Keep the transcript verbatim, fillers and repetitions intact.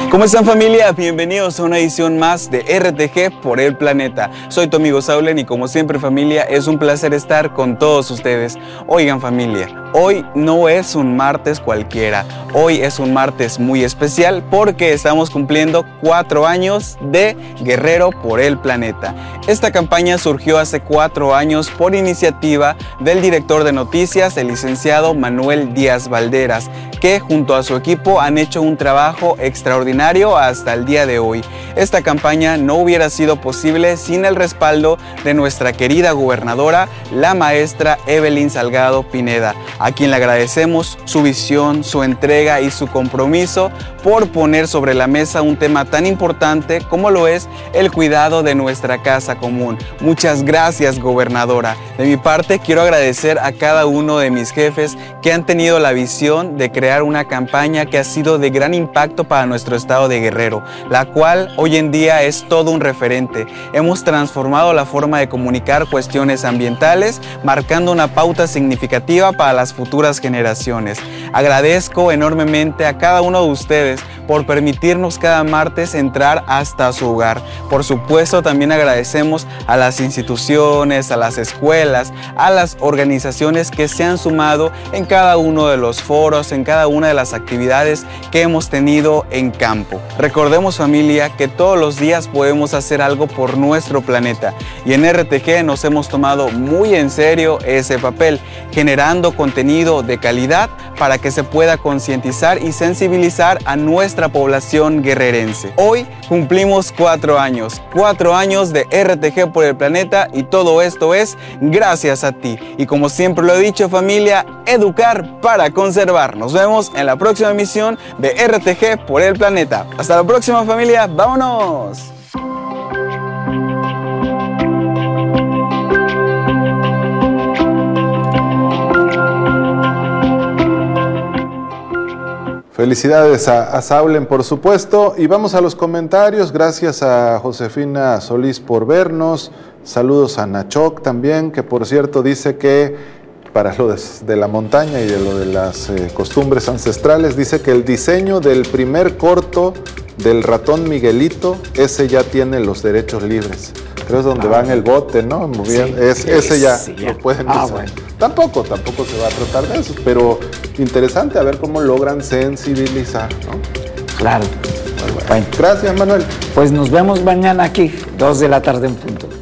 ¿Cómo están, familia? Bienvenidos a una edición más de R T G por el Planeta. Soy tu amigo Saulen y como siempre, familia, es un placer estar con todos ustedes. Oigan, familia, hoy no es un martes cualquiera. Hoy es un martes muy especial porque estamos cumpliendo cuatro años de Guerrero por el Planeta. Esta campaña surgió hace cuatro años por iniciativa del director de noticias, el licenciado Manuel Díaz Valderas, que junto a su equipo han hecho un trabajo extraordinario hasta el día de hoy. Esta campaña no hubiera sido posible sin el respaldo de nuestra querida gobernadora, la maestra Evelyn Salgado Pineda, a quien le agradecemos su visión, su entrega y su compromiso por poner sobre la mesa un tema tan importante como lo es el cuidado de nuestra casa común. Muchas gracias, gobernadora. De mi parte, quiero agradecer a cada uno de mis jefes que han tenido la visión de crear una campaña que ha sido de gran impacto para nuestro estado de Guerrero, la cual hoy en día es todo un referente. Hemos transformado la forma de comunicar cuestiones ambientales, marcando una pauta significativa para las futuras generaciones. Agradezco enormemente a cada uno de ustedes por permitirnos cada martes entrar hasta su hogar. Por supuesto, también agradecemos a las instituciones, a las escuelas, a las organizaciones que se han sumado en cada uno de los foros, en cada una de las actividades que hemos tenido en campo. Recordemos, familia, que todos los días podemos hacer algo por nuestro planeta y en R T G nos hemos tomado muy en serio ese papel, generando contenido de calidad para que se pueda concientizar y sensibilizar a nuestra población guerrerense. Hoy cumplimos cuatro años, cuatro años de R T G por el Planeta y todo esto es gracias a ti. Y como siempre lo he dicho, familia, educar para conservar. Nos vemos en la próxima emisión de R T G por el Planeta. Hasta la próxima, familia. ¡Vámonos! Felicidades a, a Saulen, por supuesto, y vamos a los comentarios. Gracias a Josefina Solís por vernos, saludos a Nachoc también, que por cierto dice que para lo de, de la montaña y de lo de las eh, costumbres ancestrales, dice que el diseño del primer corto del ratón Miguelito, ese ya tiene los derechos libres. Creo es donde ah, va en el bote, ¿no? Muy bien. Sí, es, ese ya sí, lo pueden ah, usar. Bueno. Tampoco, tampoco se va a tratar de eso, pero interesante a ver cómo logran sensibilizar, ¿no? Claro. Bueno, bueno. Gracias, Manuel. Pues nos vemos mañana aquí, dos de la tarde en punto.